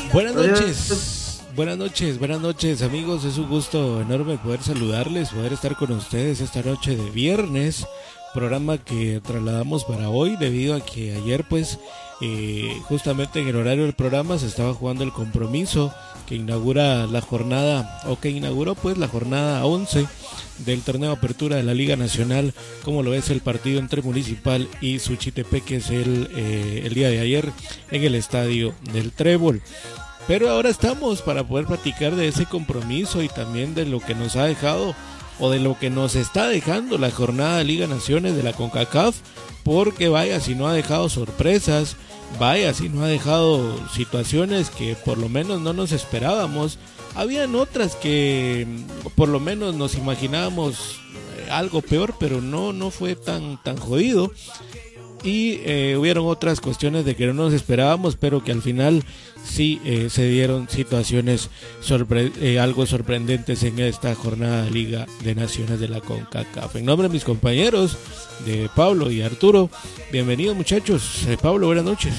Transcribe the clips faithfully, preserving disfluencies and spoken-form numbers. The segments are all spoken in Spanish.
Buenas noches, buenas noches, buenas noches amigos, es un gusto enorme poder saludarles, poder estar con ustedes esta noche de viernes, programa que trasladamos para hoy debido a que ayer pues eh, justamente en el horario del programa se estaba jugando el compromiso que inaugura la jornada, o que inauguró pues la jornada once del torneo de apertura de la Liga Nacional, como lo es el partido entre Municipal y Suchitepeques el, eh, el día de ayer en el estadio del Trébol. Pero ahora estamos para poder platicar de ese compromiso y también de lo que nos ha dejado o de lo que nos está dejando la jornada de Liga Naciones de la CONCACAF, porque vaya si no ha dejado sorpresas, vaya si no ha dejado situaciones que por lo menos no nos esperábamos. Habían otras que por lo menos nos imaginábamos algo peor, pero no, no fue tan, tan jodido. Y eh, hubieron otras cuestiones de que no nos esperábamos, pero que al final sí eh, se dieron situaciones sorpre- eh, algo sorprendentes en esta jornada de Liga de Naciones de la CONCACAF. En nombre de mis compañeros, de Pablo y Arturo, bienvenidos muchachos. eh, Pablo, buenas noches.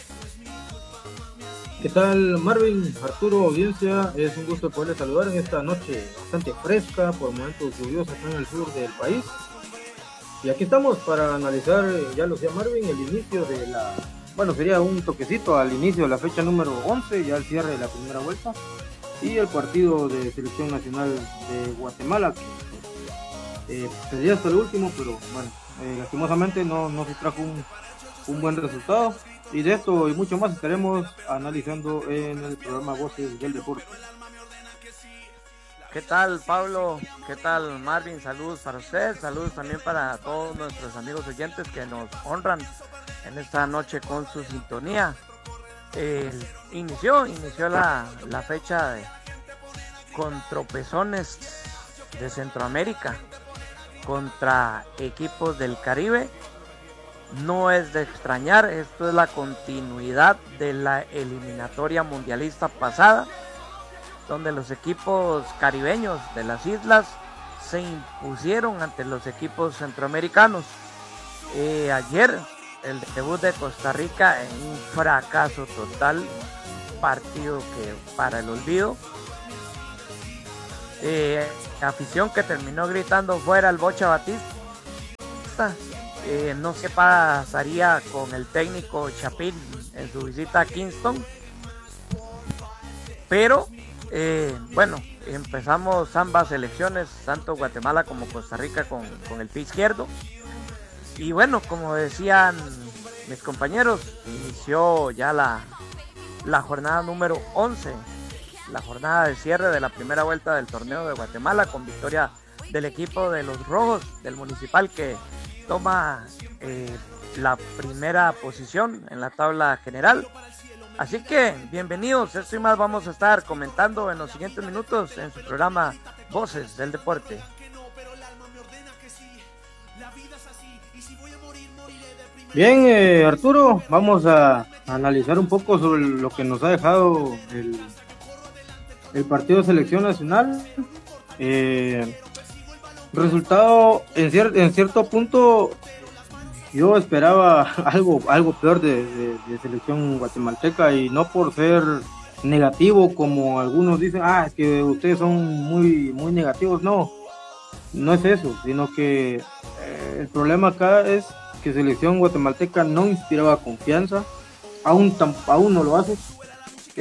¿Qué tal, Marvin, Arturo, audiencia? Es un gusto poderles saludar en esta noche bastante fresca, por momentos lluviosa acá en el sur del país. Y aquí estamos para analizar, ya lo decía Marvin, el inicio de la... Bueno, sería un toquecito al inicio de la fecha número once, ya el cierre de la primera vuelta, y el partido de Selección Nacional de Guatemala, que eh, sería hasta el último, pero bueno, eh, lastimosamente no, no se trajo un, un buen resultado. Y de esto y mucho más estaremos analizando en el programa Voces del Deporte. ¿Qué tal, Pablo? ¿Qué tal, Marvin? Saludos para usted, saludos también para todos nuestros amigos oyentes que nos honran en esta noche con su sintonía. Eh, inició, inició la, la fecha de, con tropezones de Centroamérica contra equipos del Caribe. No es de extrañar, esto es la continuidad de la eliminatoria mundialista pasada, donde los equipos caribeños de las islas se impusieron ante los equipos centroamericanos. Eh, ayer el debut de Costa Rica en un fracaso total, partido que para el olvido. Eh, afición que terminó gritando fuera el Bocha Batista. Eh, no sé qué pasaría con el técnico Chapín en su visita a Kingston, pero eh, bueno, empezamos ambas selecciones, tanto Guatemala como Costa Rica, con, con el pie izquierdo. Y bueno, como decían mis compañeros, inició ya la, la jornada número once, la jornada de cierre de la primera vuelta del torneo de Guatemala, con victoria del equipo de los Rojos del Municipal, que toma eh, la primera posición en la tabla general. Así que bienvenidos, esto y más vamos a estar comentando en los siguientes minutos en su programa Voces del Deporte. Bien, eh, Arturo, vamos a analizar un poco sobre lo que nos ha dejado el, el partido de Selección Nacional. Eh, resultado, en, cier- en cierto punto, yo esperaba algo, algo peor de, de, de Selección guatemalteca, y no por ser negativo como algunos dicen, ah, es que ustedes son muy, muy negativos. No, no es eso, sino que eh, el problema acá es que Selección guatemalteca no inspiraba confianza, aún, tam- aún no lo hace,